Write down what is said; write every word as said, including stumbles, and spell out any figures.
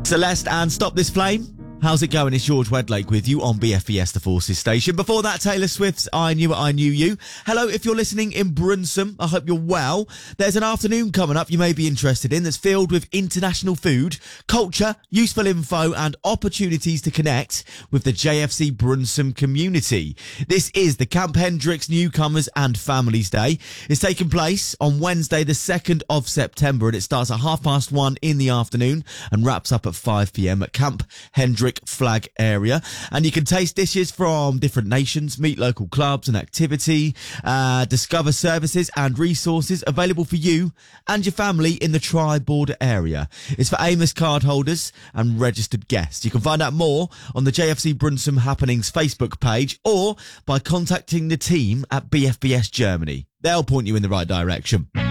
Celeste and Stop This Flame. How's it going? It's George Wedlake with you on B F B S The Forces Station. Before that, Taylor Swift's I Knew It, I Knew You. Hello, if you're listening in Brunsum, I hope you're well. There's an afternoon coming up you may be interested in that's filled with international food, culture, useful info and opportunities to connect with the J F C Brunsum community. This is the Camp Hendricks Newcomers and Families Day. It's taking place on Wednesday the second of September and it starts at half past one in the afternoon and wraps up at five p.m. at Camp Hendricks Flag area, and you can taste dishes from different nations, meet local clubs and activity, uh, discover services and resources available for you and your family in the tri-border area. It's for Amos card holders and registered guests. You can find out more on the J F C Brunsum Happenings Facebook page or by contacting the team at B F B S Germany. They'll point you in the right direction.